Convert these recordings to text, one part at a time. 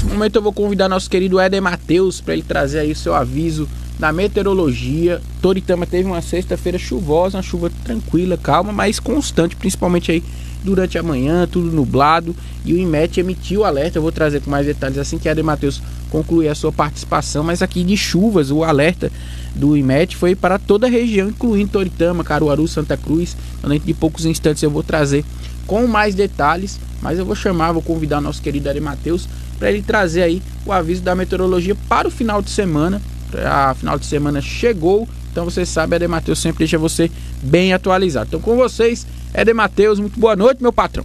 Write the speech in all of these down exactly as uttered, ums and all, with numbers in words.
No momento eu vou convidar nosso querido Éder Matheus para ele trazer aí o seu aviso da meteorologia. Toritama teve uma sexta-feira chuvosa, uma chuva tranquila, calma, mas constante, principalmente aí durante a manhã, tudo nublado, e o INMET emitiu o alerta. Eu vou trazer com mais detalhes assim que Éder Matheus concluir a sua participação, mas aqui de chuvas, o alerta do INMET foi para toda a região, incluindo Toritama, Caruaru, Santa Cruz. Dentro de poucos instantes eu vou trazer com mais detalhes, mas eu vou chamar, vou convidar nosso querido Éder Matheus para ele trazer aí o aviso da meteorologia para o final de semana. A final de semana chegou, então você sabe, Éder Matheus sempre deixa você bem atualizado. Então com vocês, Éder Matheus, muito boa noite, meu patrão.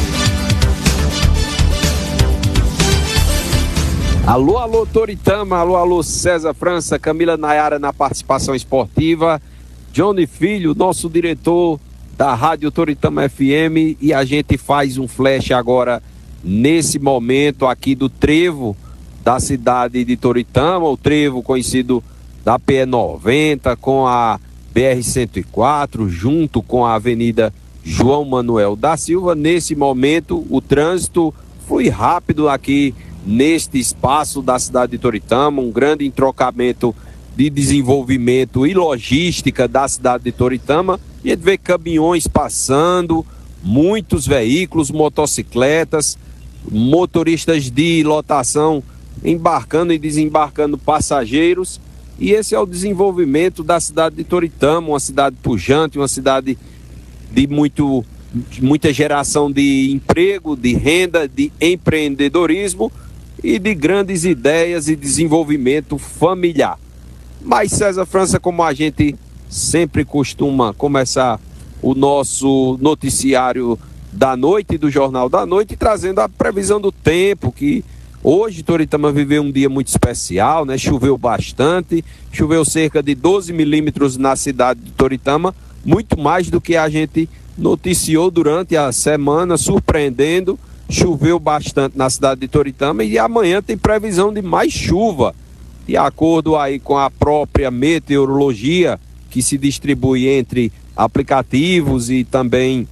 Alô, alô, Toritama, alô, alô, César França, Camila Nayara na participação esportiva, Johnny Filho, nosso diretor da Rádio Toritama F M, e a gente faz um flash agora, nesse momento aqui do trevo da cidade de Toritama, o trevo conhecido da P E noventa com a B R cento e quatro, junto com a Avenida João Manuel da Silva. Nesse momento, o trânsito flui rápido aqui neste espaço da cidade de Toritama, um grande entrocamento de desenvolvimento e logística da cidade de Toritama. E a gente vê caminhões passando, muitos veículos, motocicletas, motoristas de lotação embarcando e desembarcando passageiros. E esse é o desenvolvimento da cidade de Toritama, uma cidade pujante, uma cidade de muito, muita geração de emprego, de renda, de empreendedorismo e de grandes ideias e desenvolvimento familiar. Mas, César França, como a gente sempre costuma começar o nosso noticiário da noite, do Jornal da Noite, trazendo a previsão do tempo, que hoje Toritama viveu um dia muito especial, né? Choveu bastante, choveu cerca de doze milímetros na cidade de Toritama, muito mais do que a gente noticiou durante a semana, surpreendendo. Choveu bastante na cidade de Toritama e amanhã tem previsão de mais chuva, de acordo aí com a própria meteorologia, que se distribui entre aplicativos e também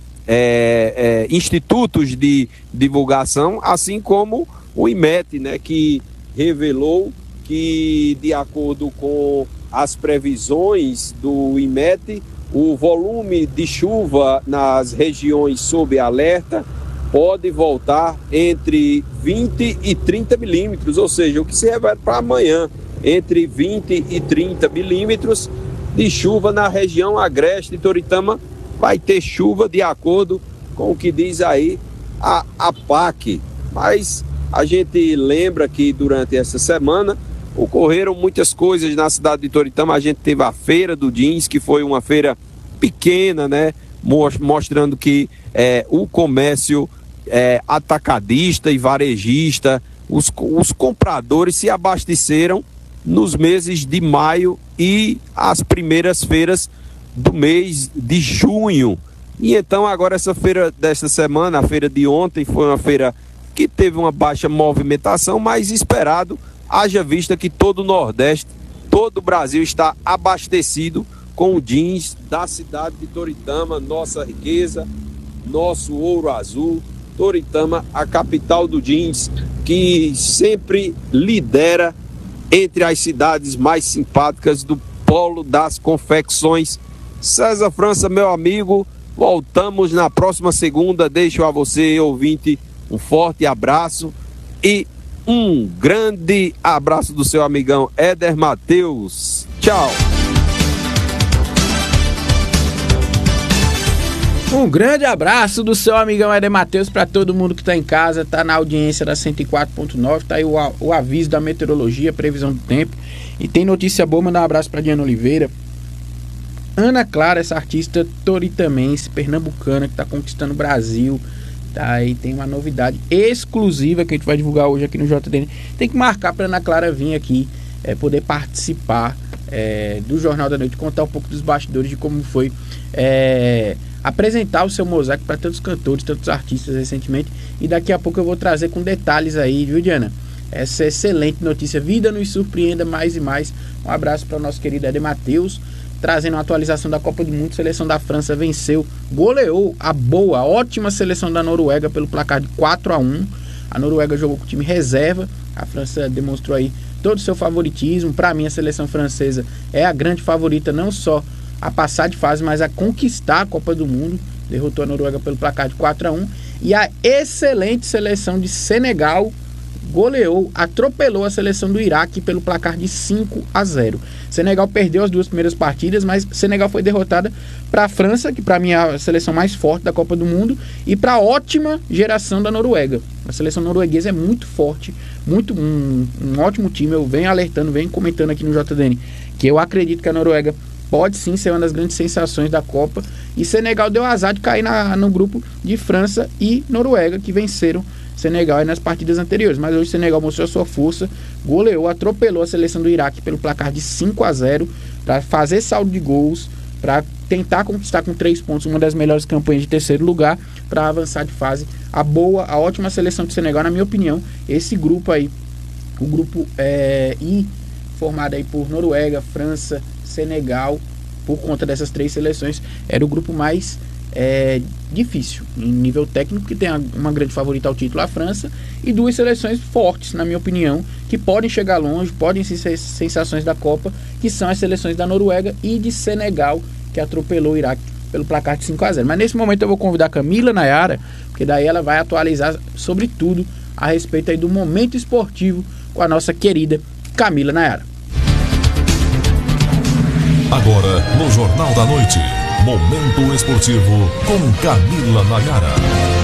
é, é, institutos de divulgação, assim como o INMET, né, que revelou que, de acordo com as previsões do INMET, o volume de chuva nas regiões sob alerta pode voltar entre vinte e trinta milímetros, ou seja, o que se revela para amanhã, entre vinte e trinta milímetros de chuva na região agreste de Toritama. Vai ter chuva de acordo com o que diz aí a APAC. Mas a gente lembra que durante essa semana ocorreram muitas coisas na cidade de Toritama. A gente teve a Feira do Jeans, que foi uma feira pequena, né? Mostrando que é, o comércio é, atacadista e varejista, os, os compradores se abasteceram nos meses de maio e as primeiras feiras do mês de junho. E então agora essa feira desta semana, a feira de ontem, foi uma feira que teve uma baixa movimentação, mas esperado, haja vista que todo o Nordeste, todo o Brasil está abastecido com o jeans da cidade de Toritama, nossa riqueza, nosso ouro azul. Toritama, a capital do jeans, que sempre lidera entre as cidades mais simpáticas do polo das confecções. César França, meu amigo, voltamos na próxima segunda. Deixo a você, ouvinte, um forte abraço e um grande abraço do seu amigão Éder Matheus. Tchau. Um grande abraço do seu amigão Éder Matheus para todo mundo que está em casa, está na audiência da cento e quatro ponto nove, tá aí o, o aviso da meteorologia, previsão do tempo. E tem notícia boa, mandar um abraço para Diana Oliveira. Ana Clara, essa artista toritamense, pernambucana, que está conquistando o Brasil. Tá aí, tem uma novidade exclusiva que a gente vai divulgar hoje aqui no J D N. Tem que marcar para Ana Clara vir aqui, é, poder participar é, do Jornal da Noite, contar um pouco dos bastidores de como foi é, apresentar o seu mosaico para tantos cantores, tantos artistas recentemente. E daqui a pouco eu vou trazer com detalhes aí, viu, Diana? Essa excelente notícia. Vida nos surpreenda mais e mais. Um abraço para o nosso querido Éder Matheus, trazendo uma atualização da Copa do Mundo. A seleção da França venceu, goleou a boa, a ótima seleção da Noruega pelo placar de quatro a um. A Noruega jogou com o time reserva, A França demonstrou aí todo o seu favoritismo. Para mim, a seleção francesa é a grande favorita, não só a passar de fase, mas a conquistar a Copa do Mundo. Derrotou a Noruega pelo placar de quatro a um. E a excelente seleção de Senegal goleou, atropelou a seleção do Iraque pelo placar de cinco a zero. Senegal perdeu as duas primeiras partidas, mas Senegal foi derrotada para a França, que para mim é a seleção mais forte da Copa do Mundo, e para a ótima geração da Noruega. A seleção norueguesa é muito forte, muito um, um ótimo time. Eu venho alertando, venho comentando aqui no J D N que eu acredito que a Noruega pode sim ser uma das grandes sensações da Copa, e Senegal deu azar de cair na, no grupo de França e Noruega, que venceram Senegal aí nas partidas anteriores. Mas hoje Senegal mostrou a sua força, goleou, atropelou a seleção do Iraque pelo placar de cinco a zero, para fazer saldo de gols, para tentar conquistar com três pontos uma das melhores campanhas de terceiro lugar, para avançar de fase. A boa, a ótima seleção de Senegal, na minha opinião, esse grupo aí, o grupo é, I, formado aí por Noruega, França, Senegal, por conta dessas três seleções, era o grupo mais é, difícil em nível técnico, que tem uma grande favorita ao título, a França, e duas seleções fortes, na minha opinião, que podem chegar longe, podem ser sensações da Copa, que são as seleções da Noruega e de Senegal, que atropelou o Iraque pelo placar de cinco a zero. Mas nesse momento eu vou convidar a Camila Nayara, porque daí ela vai atualizar sobre tudo a respeito aí do momento esportivo com a nossa querida Camila Nayara. Agora, no Jornal da Noite, Momento Esportivo com Camila Nayara.